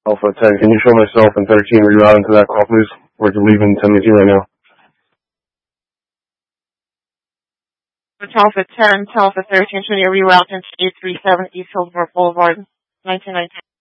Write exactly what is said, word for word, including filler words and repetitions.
Alpha ten, can you show myself and thirteen reroute into that call, please? We're leaving ten eighteen right now. Alpha ten, Alpha thirteen, should you reroute into eight three seven East Hillsborough Boulevard, nineteen nineteen.